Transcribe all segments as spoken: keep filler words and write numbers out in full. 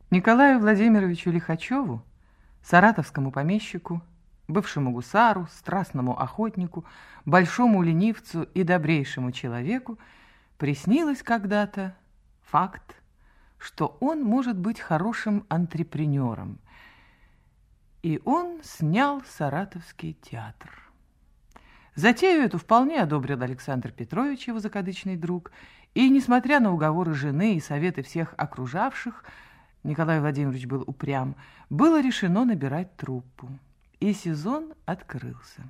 Николаю Владимировичу Лихачеву, саратовскому помещику, бывшему гусару, страстному охотнику, большому ленивцу и добрейшему человеку, приснилось когда-то факт, что он может быть хорошим антрепренером. И он снял Саратовский театр. Затею эту вполне одобрил Александр Петрович, его закадычный друг, и, несмотря на уговоры жены и советы всех окружавших, Николай Владимирович был упрям, было решено набирать труппу. И сезон открылся.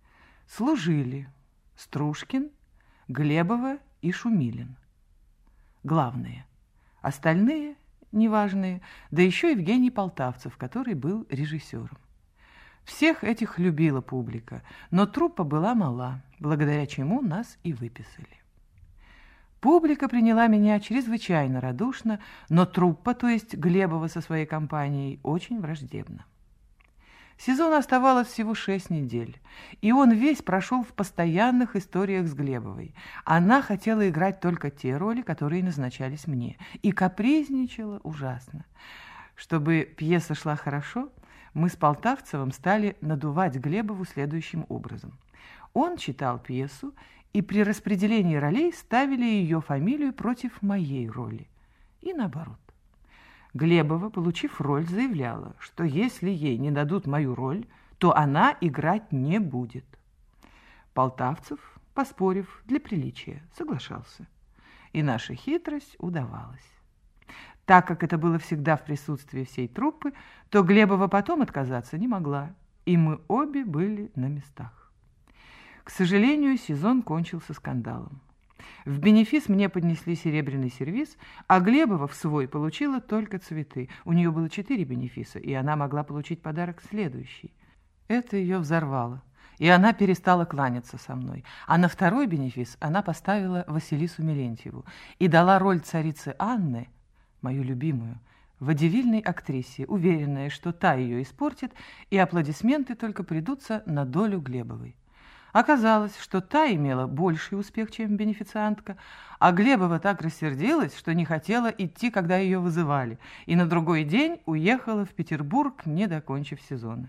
Служили Стружкин, Глебова и Шумилин. Главные. Остальные неважные, да еще Евгений Полтавцев, который был режиссером. Всех этих любила публика, но труппа была мала, благодаря чему нас и выписали. Публика приняла меня чрезвычайно радушно, но труппа, то есть Глебова со своей компанией, очень враждебно. Сезону оставалось всего шесть недель, и он весь прошел в постоянных историях с Глебовой. Она хотела играть только те роли, которые назначались мне, и капризничала ужасно. Чтобы пьеса шла хорошо, мы с Полтавцевым стали надувать Глебову следующим образом. Он читал пьесу, и при распределении ролей ставили ее фамилию против моей роли. И наоборот. Глебова, получив роль, заявляла, что если ей не дадут мою роль, то она играть не будет. Полтавцев, поспорив для приличия, соглашался. И наша хитрость удавалась. Так как это было всегда в присутствии всей труппы, то Глебова потом отказаться не могла, и мы обе были на местах. К сожалению, сезон кончился скандалом. В бенефис мне поднесли серебряный сервиз, а Глебова в свой получила только цветы. У нее было четыре бенефиса, и она могла получить подарок следующий. Это ее взорвало, и она перестала кланяться со мной. А на второй бенефис она поставила Василису Мелентьеву и дала роль царицы Анны, мою любимую, водевильной актрисе, уверенная, что та ее испортит, и аплодисменты только придутся на долю Глебовой. Оказалось, что та имела больший успех, чем бенефициантка, а Глебова так рассердилась, что не хотела идти, когда ее вызывали, и на другой день уехала в Петербург, не докончив сезона.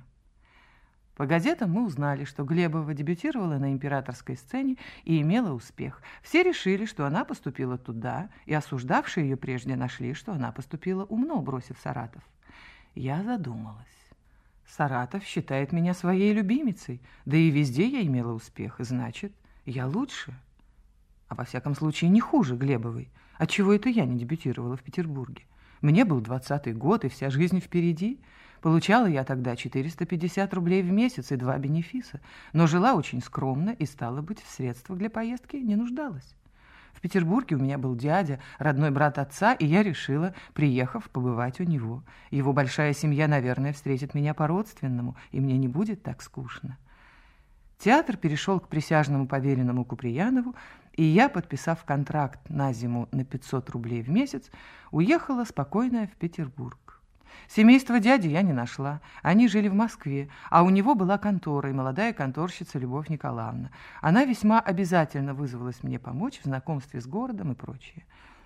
По газетам мы узнали, что Глебова дебютировала на императорской сцене и имела успех. Все решили, что она поступила туда, и осуждавшие ее прежде нашли, что она поступила умно, бросив Саратов. Я задумалась. Саратов считает меня своей любимицей, да и везде я имела успех, значит, я лучше. А во всяком случае не хуже Глебовой. Отчего это я не дебютировала в Петербурге? Мне был двадцатый год, и вся жизнь впереди. Получала я тогда четыреста пятьдесят рублей в месяц и два бенефиса, но жила очень скромно и, стало быть, в средствах для поездки не нуждалась. В Петербурге у меня был дядя, родной брат отца, и я решила, приехав, побывать у него. Его большая семья, наверное, встретит меня по-родственному, и мне не будет так скучно. Театр перешел к присяжному поверенному Куприянову, и я, подписав контракт на зиму на пятьсот рублей в месяц, уехала спокойная в Петербург. Семейство дяди я не нашла. Они жили в Москве, а у него была контора и молодая конторщица Любовь Николаевна. Она весьма обязательно вызвалась мне помочь в знакомстве с городом и прочее.